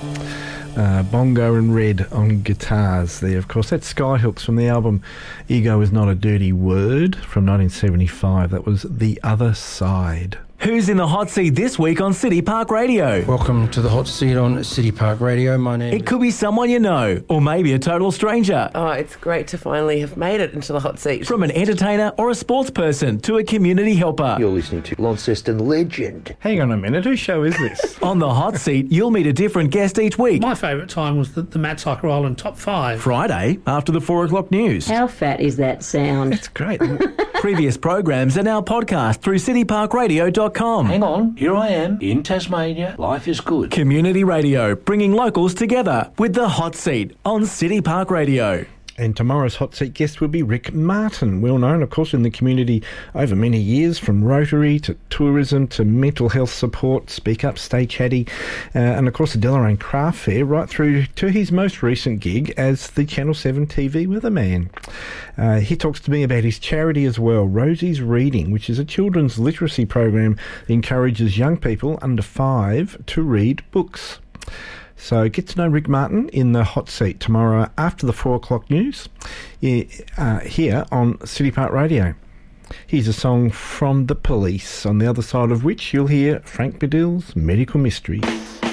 Bongo and Red on guitars there. Of course, that's Skyhooks from the album Ego Is Not a Dirty Word from 1975. That was The Other Side. Who's in the hot seat this week on City Park Radio? Welcome to the hot seat on City Park Radio. My name It could be someone you know, or maybe a total stranger. Oh, it's great to finally have made it into the hot seat. From an entertainer or a sports person to a community helper. You're listening to Launceston legend. Hang on a minute, whose show is this? On the hot seat, you'll meet a different guest each week. My favourite time was the Matt Cycle Island Top 5. Friday, after the 4 o'clock news. How fat is that sound? It's great. Previous programs are now podcast through cityparkradio.com. Hang on, here I am in Tasmania. Life is good. Community radio, bringing locals together with the hot seat on City Park Radio. And tomorrow's hot seat guest will be Rick Martin, well known, of course, in the community over many years, from Rotary to tourism to mental health support, Speak Up, Stay Chatty, and of course the Deloraine Craft Fair, right through to his most recent gig as the Channel 7 TV weatherman. He talks to me about his charity as well, Rosie's Reading, which is a children's literacy program that encourages young people under 5 to read books. So get to know Rick Martin in the hot seat tomorrow after the 4 o'clock news here on City Park Radio. Here's a song from The Police, on the other side of which you'll hear Frank Bedill's Medical Mysteries.